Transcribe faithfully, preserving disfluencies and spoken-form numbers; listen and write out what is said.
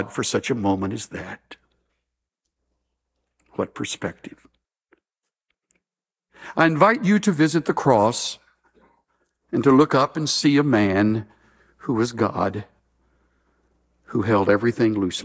for such a moment as that. What perspective. I invite you to visit the cross and to look up and see a man who was God, who held everything loosely.